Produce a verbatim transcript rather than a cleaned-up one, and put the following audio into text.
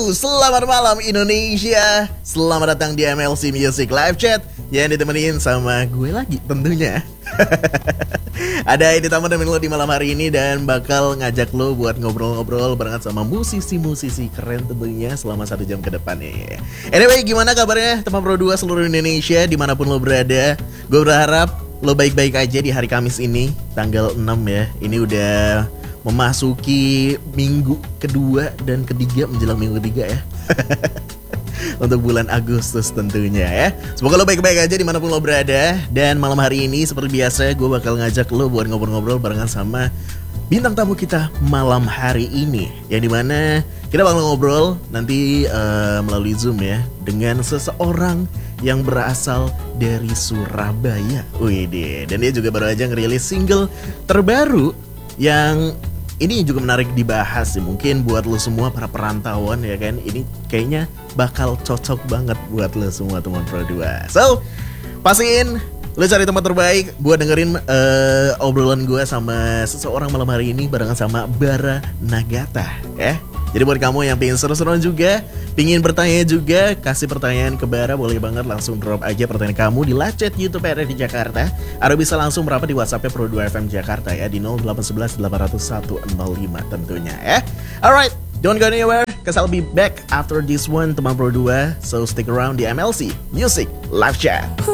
Halo, selamat malam Indonesia. Selamat datang di M L C Music Live Chat yang ditemenin sama gue lagi tentunya. Ada ini tamu temen lo di malam hari ini dan bakal ngajak lo buat ngobrol-ngobrol barengan sama musisi-musisi keren tentunya selama satu jam ke depannya. Anyway, gimana kabarnya teman Pro dua seluruh Indonesia dimanapun lo berada? Gue berharap lo baik-baik aja di hari Kamis ini, tanggal enam ya. Ini udah memasuki minggu kedua dan ketiga menjelang minggu ketiga ya. Untuk bulan Agustus tentunya ya. Semoga lo baik-baik aja dimanapun lo berada. Dan malam hari ini seperti biasa gue bakal ngajak lo buat ngobrol-ngobrol barengan sama bintang tamu kita malam hari ini. Yang dimana kita bakal ngobrol nanti uh, melalui Zoom ya dengan seseorang yang berasal dari Surabaya. Wih, dan dia juga baru aja ngerilis single terbaru yang ini juga menarik dibahas sih. Mungkin buat lo semua para perantauan ya kan, ini kayaknya bakal cocok banget buat lo semua teman Pro dua. So, pastiin lo cari tempat terbaik buat dengerin uh, obrolan gue sama seseorang malam hari ini barengan sama Bara Nagata ya. Jadi buat kamu yang pengen seru-seruan juga, pengen bertanya juga, kasih pertanyaan ke Bara, boleh banget langsung drop aja pertanyaan kamu di live chat YouTube R R di Jakarta. Atau bisa langsung merapat di WhatsApp Pro dua F M Jakarta ya di nol delapan satu satu delapan nol satu nol lima tentunya ya. Alright, don't go anywhere, cause I'll be back after this one teman Pro dua. So stick around di M L C Music Live Chat.